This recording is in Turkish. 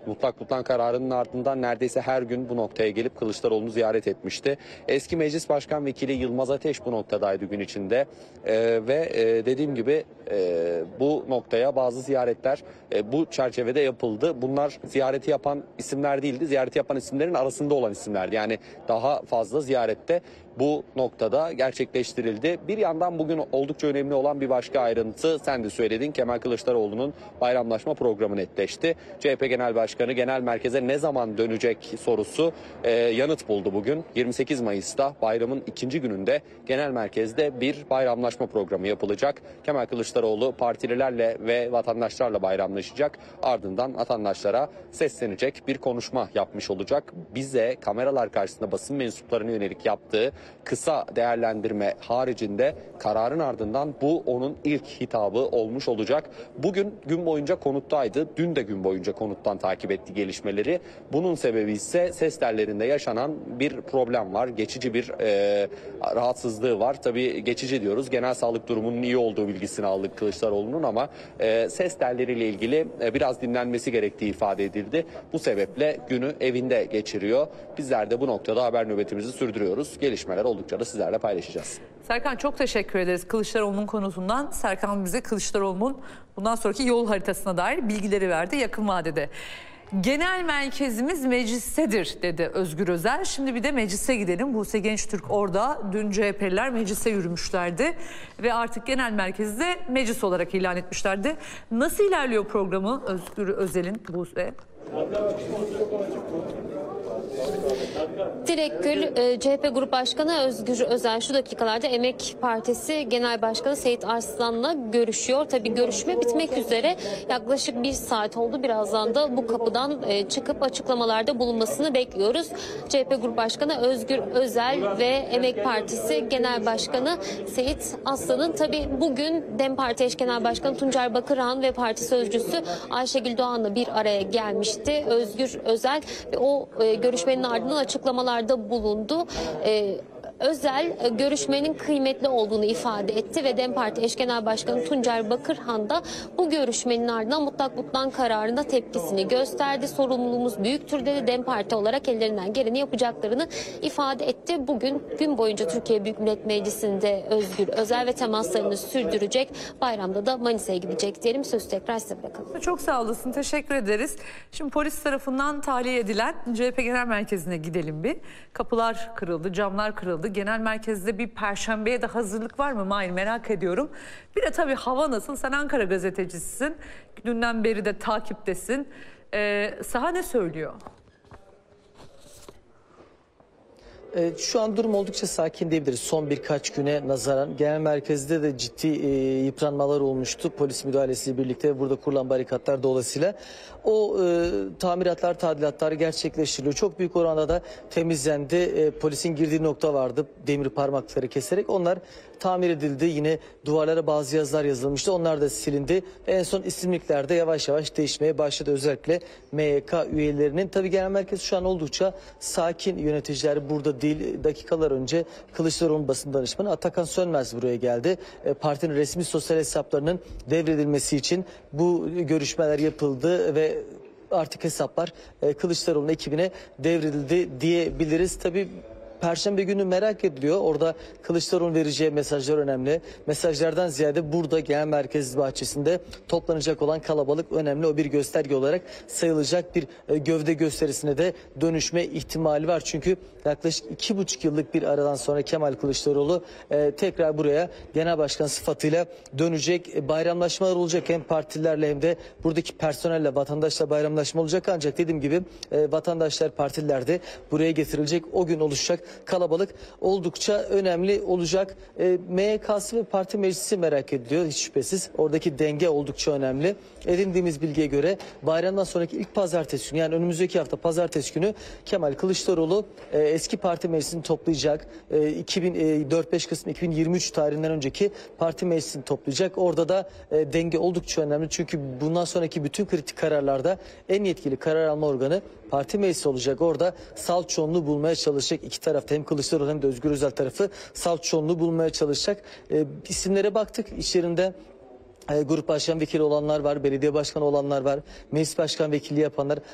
mutlak butlan kararının ardından neredeyse her gün bu noktaya gelip Kılıçdaroğlu'nu ziyaret etmişti. Eski Meclis Başkan Vekili Yılmaz Ateş bu noktadaydı gün içinde ve dediğim gibi bu noktaya bazı ziyaretler bu çerçevede yapıldı. Bunlar ziyareti yapan isimler değildi. Ziyareti yapan isimlerin arasında olan isimlerdi. Yani daha fazla ziyarette bu noktada gerçekleştirildi. Bir yandan bugün oldukça önemli olan bir başka ayrıntı, sen de söyledin, Kemal Kılıçdaroğlu'nun bayramlaşma programı netleşti. CHP Genel Başkanı genel merkeze ne zaman dönecek sorusu yanıt buldu bugün. 28 Mayıs'ta bayramın ikinci gününde genel merkezde bir bayramlaşma programı yapılacak. Kemal Kılıçdaroğlu partililerle ve vatandaşlarla bayramlaşacak. Ardından vatandaşlara seslenecek, bir konuşma yapmış olacak. Bize kameralar karşısında basın mensuplarına yönelik yaptığı kısa değerlendirme haricinde kararın ardından bu onun ilk hitabı olmuş olacak. Bugün gün boyunca konuttaydı. Dün de gün boyunca konuttan takip etti gelişmeleri. Bunun sebebi ise ses tellerinde yaşanan bir problem var. Geçici bir rahatsızlığı var. Tabii geçici diyoruz. Genel sağlık durumunun iyi olduğu bilgisini aldık Kılıçdaroğlu'nun ama ses telleriyle ilgili biraz dinlenmesi gerektiği ifade edildi. Bu sebeple günü evinde geçiriyor. Bizler de bu noktada haber nöbetimizi sürdürüyoruz. Gelişmeler oldukça da sizlerle paylaşacağız. Serkan, çok teşekkür ederiz Kılıçdaroğlu'nun konusundan. Serkan bize Kılıçdaroğlu'nun bundan sonraki yol haritasına dair bilgileri verdi yakın vadede. Genel merkezimiz meclistedir dedi Özgür Özel. Şimdi bir de meclise gidelim. Buse Gençtürk orada. Dün CHP'liler meclise yürümüşlerdi. Ve artık genel merkezde meclis olarak ilan etmişlerdi. Nasıl ilerliyor programı Özgür Özel'in, Buse? Dilek Gül, CHP Grup Başkanı Özgür Özel şu dakikalarda Emek Partisi Genel Başkanı Seyit Arslan'la görüşüyor. Tabii görüşme bitmek üzere, yaklaşık bir saat oldu. Birazdan da bu kapıdan çıkıp açıklamalarda bulunmasını bekliyoruz. CHP Grup Başkanı Özgür Özel ve Emek Partisi Genel Başkanı Seyit Arslan'ın tabii bugün DEM Parti Eş Genel Başkanı Tuncer Bakırhan ve parti sözcüsü Ayşegül Doğan'la bir araya gelmişti. Özgür Özel ve o görüşmenin ardından açıklamalarda bulundu. Özel görüşmenin kıymetli olduğunu ifade etti ve DEM Parti Eş Genel Başkanı Tuncer Bakırhan da bu görüşmenin ardından mutlak butlan kararında tepkisini gösterdi. Sorumluluğumuz büyüktür dedi. DEM Parti olarak ellerinden geleni yapacaklarını ifade etti. Bugün gün boyunca Türkiye Büyük Millet Meclisi'nde Özgür Özel ve temaslarını sürdürecek. Bayramda da Manisa'ya gidecek diyelim. Sözü tekrar size bırakalım. Çok sağ olasın. Teşekkür ederiz. Şimdi polis tarafından tahliye edilen CHP Genel Merkezi'ne gidelim bir. Kapılar kırıldı, camlar kırıldı. Genel merkezde bir perşembeye de hazırlık var mı Mahir, merak ediyorum. Bir de tabii hava nasıl? Sen Ankara gazetecisisin. Dünden beri de takiptesin. Saha ne söylüyor? Şu an durum oldukça sakin diyebiliriz. Son birkaç güne nazaran genel merkezde de ciddi yıpranmalar olmuştu. Polis müdahalesiyle birlikte burada kurulan barikatlar dolayısıyla o tamiratlar, tadilatlar gerçekleştiriliyor. Çok büyük oranda da temizlendi. Polisin girdiği nokta vardı. Demir parmakları keserek onlar tamir edildi. Yine duvarlara bazı yazılar yazılmıştı. Onlar da silindi. En son isimlikler de yavaş yavaş değişmeye başladı. Özellikle MYK üyelerinin. Tabii genel merkez şu an oldukça sakin. Yöneticiler burada değil. Dakikalar önce Kılıçdaroğlu basın danışmanı Atakan Sönmez buraya geldi. Partinin resmi sosyal hesaplarının devredilmesi için bu görüşmeler yapıldı ve artık hesaplar Kılıçdaroğlu'nun ekibine devredildi diyebiliriz. Tabii Perşembe günü merak ediliyor. Orada Kılıçdaroğlu'nun vereceği mesajlar önemli. Mesajlardan ziyade burada genel merkez bahçesinde toplanacak olan kalabalık önemli. O bir gösterge olarak sayılacak, bir gövde gösterisine de dönüşme ihtimali var. Çünkü yaklaşık 2,5 yıllık bir aradan sonra Kemal Kılıçdaroğlu tekrar buraya genel başkan sıfatıyla dönecek. Bayramlaşmalar olacak hem partililerle hem de buradaki personelle, vatandaşla bayramlaşma olacak. Ancak dediğim gibi vatandaşlar, partililer de buraya getirilecek. O gün oluşacak kalabalık oldukça önemli olacak. MYK'sı ve parti meclisi merak ediliyor hiç şüphesiz. Oradaki denge oldukça önemli. Edindiğimiz bilgiye göre bayramdan sonraki ilk pazartesi günü, yani önümüzdeki hafta pazartesi günü Kemal Kılıçdaroğlu eski parti meclisini toplayacak. 4-5 Kasım 2023 tarihinden önceki parti meclisini toplayacak. Orada da denge oldukça önemli. Çünkü bundan sonraki bütün kritik kararlarda en yetkili karar alma organı parti meclisi olacak. Orada salt çoğunluğu bulmaya çalışacak iki tarafta, hem Kılıçdaroğlu hem de Özgür Özel tarafı salt çoğunluğu bulmaya çalışacak. İsimlere baktık. İçlerinde grup başkan vekili olanlar var, belediye başkanı olanlar var, meclis başkan vekilliği yapanlar.